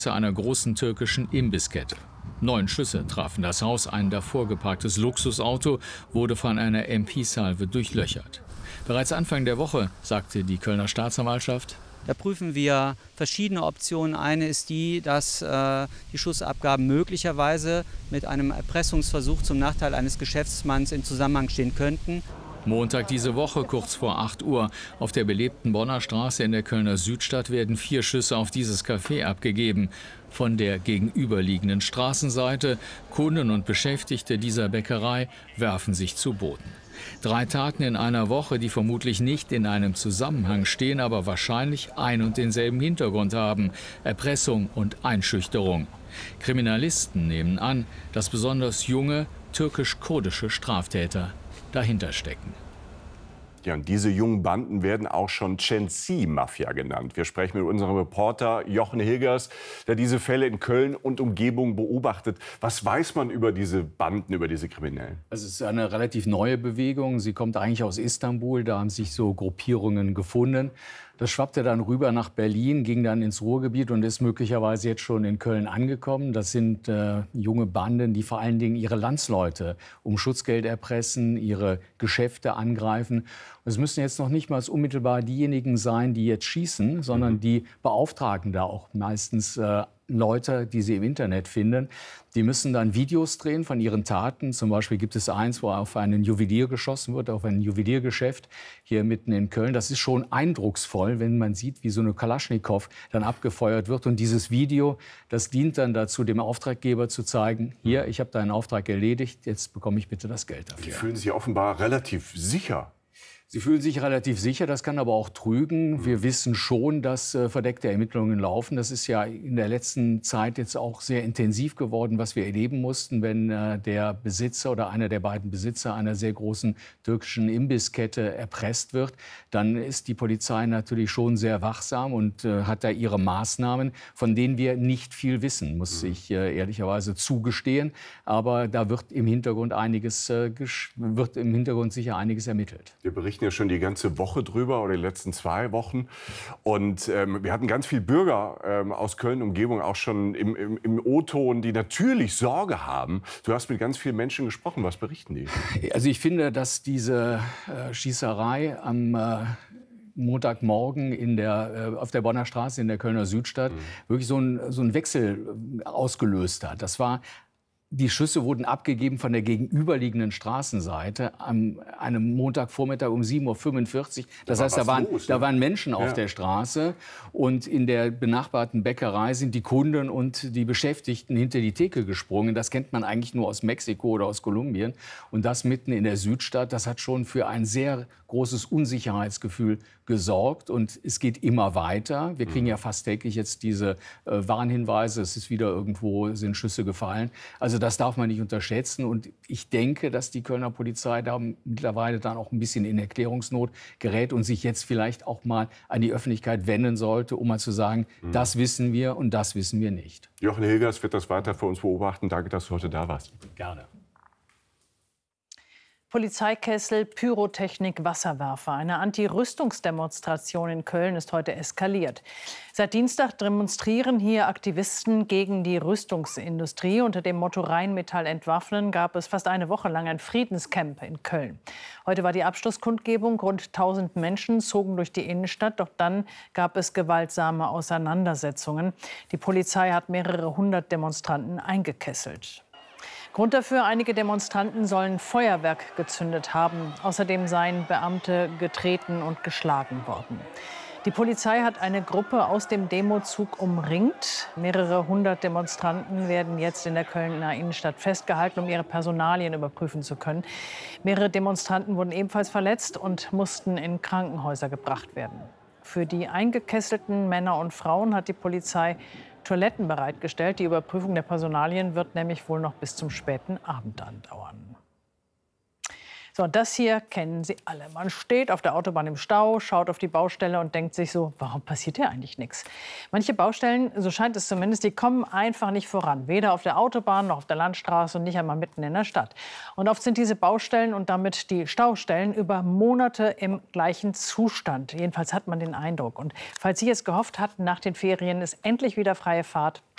einer großen türkischen Imbisskette. 9 Schüsse trafen das Haus, ein davor geparktes Luxusauto wurde von einer MP-Salve durchlöchert. Bereits Anfang der Woche sagte die Kölner Staatsanwaltschaft: Da prüfen wir verschiedene Optionen. Eine ist die, dass die Schussabgaben möglicherweise mit einem Erpressungsversuch zum Nachteil eines Geschäftsmanns in Zusammenhang stehen könnten. Montag diese Woche, kurz vor 8 Uhr, auf der belebten Bonner Straße in der Kölner Südstadt werden 4 Schüsse auf dieses Café abgegeben. Von der gegenüberliegenden Straßenseite. Kunden und Beschäftigte dieser Bäckerei werfen sich zu Boden. 3 Taten in einer Woche, die vermutlich nicht in einem Zusammenhang stehen, aber wahrscheinlich ein und denselben Hintergrund haben: Erpressung und Einschüchterung. Kriminalisten nehmen an, dass besonders junge türkisch-kurdische Straftäter dahinter stecken. Ja, und diese jungen Banden werden auch schon Censi-Mafia genannt. Wir sprechen mit unserem Reporter Jochen Hilgers, der diese Fälle in Köln und Umgebung beobachtet. Was weiß man über diese Banden, über diese Kriminellen? Es ist eine relativ neue Bewegung. Sie kommt eigentlich aus Istanbul. Da haben sich so Gruppierungen gefunden. Das schwappte dann rüber nach Berlin, ging dann ins Ruhrgebiet und ist möglicherweise jetzt schon in Köln angekommen. Das sind junge Banden, die vor allen Dingen ihre Landsleute um Schutzgeld erpressen, ihre Geschäfte angreifen. Es müssen jetzt noch nicht mal unmittelbar diejenigen sein, die jetzt schießen, sondern die beauftragen da auch meistens Leute, die sie im Internet finden. Die müssen dann Videos drehen von ihren Taten. Zum Beispiel gibt es eins, wo auf einen Juwelier geschossen wird, auf ein Juweliergeschäft hier mitten in Köln. Das ist schon eindrucksvoll, wenn man sieht, wie so eine Kalaschnikow dann abgefeuert wird. Und dieses Video, das dient dann dazu, dem Auftraggeber zu zeigen: Hier, ich habe deinen Auftrag erledigt, jetzt bekomme ich bitte das Geld dafür. Die fühlen sich offenbar relativ sicher. Sie fühlen sich relativ sicher, das kann aber auch trügen. Wir wissen schon, dass verdeckte Ermittlungen laufen. Das ist ja in der letzten Zeit jetzt auch sehr intensiv geworden, was wir erleben mussten, wenn der Besitzer oder einer der beiden Besitzer einer sehr großen türkischen Imbisskette erpresst wird. Dann ist die Polizei natürlich schon sehr wachsam und hat da ihre Maßnahmen, von denen wir nicht viel wissen, muss ich ehrlicherweise zugestehen. Aber da wird im Hintergrund sicher einiges ermittelt. Wir berichten ja schon die ganze Woche drüber oder die letzten 2 Wochen. Und wir hatten ganz viele Bürger aus Köln-Umgebung auch schon im O-Ton, die natürlich Sorge haben. Du hast mit ganz vielen Menschen gesprochen. Was berichten die? Also ich finde, dass diese Schießerei am Montagmorgen auf der Bonner Straße in der Kölner Südstadt wirklich so einen Wechsel ausgelöst hat. Die Schüsse wurden abgegeben von der gegenüberliegenden Straßenseite an einem Montagvormittag um 7:45 Uhr. Das heißt, da waren Menschen auf der Straße. Und in der benachbarten Bäckerei sind die Kunden und die Beschäftigten hinter die Theke gesprungen. Das kennt man eigentlich nur aus Mexiko oder aus Kolumbien. Und das mitten in der Südstadt, das hat schon für ein sehr großes Unsicherheitsgefühl gesorgt. Und es geht immer weiter. Wir kriegen ja fast täglich jetzt diese Warnhinweise. Es ist wieder irgendwo, sind Schüsse gefallen. Also das darf man nicht unterschätzen. Und ich denke, dass die Kölner Polizei da mittlerweile dann auch ein bisschen in Erklärungsnot gerät und sich jetzt vielleicht auch mal an die Öffentlichkeit wenden sollte, um mal zu sagen, das wissen wir und das wissen wir nicht. Jochen Hilgers wird das weiter für uns beobachten. Danke, dass du heute da warst. Gerne. Polizeikessel, Pyrotechnik, Wasserwerfer. Eine Anti-Rüstungsdemonstration in Köln ist heute eskaliert. Seit Dienstag demonstrieren hier Aktivisten gegen die Rüstungsindustrie. Unter dem Motto Rheinmetall entwaffnen gab es fast eine Woche lang ein Friedenscamp in Köln. Heute war die Abschlusskundgebung. Rund 1000 Menschen zogen durch die Innenstadt. Doch dann gab es gewaltsame Auseinandersetzungen. Die Polizei hat mehrere 100 Demonstranten eingekesselt. Grund dafür: einige Demonstranten sollen Feuerwerk gezündet haben. Außerdem seien Beamte getreten und geschlagen worden. Die Polizei hat eine Gruppe aus dem Demozug umringt. Mehrere 100 Demonstranten werden jetzt in der Kölner Innenstadt festgehalten, um ihre Personalien überprüfen zu können. Mehrere Demonstranten wurden ebenfalls verletzt und mussten in Krankenhäuser gebracht werden. Für die eingekesselten Männer und Frauen hat die Polizei Toiletten bereitgestellt. Die Überprüfung der Personalien wird nämlich wohl noch bis zum späten Abend andauern. So, das hier kennen Sie alle. Man steht auf der Autobahn im Stau, schaut auf die Baustelle und denkt sich so, warum passiert hier eigentlich nichts? Manche Baustellen, so scheint es zumindest, die kommen einfach nicht voran. Weder auf der Autobahn noch auf der Landstraße und nicht einmal mitten in der Stadt. Und oft sind diese Baustellen und damit die Staustellen über Monate im gleichen Zustand. Jedenfalls hat man den Eindruck. Und falls Sie es gehofft hatten, nach den Ferien ist endlich wieder freie Fahrt,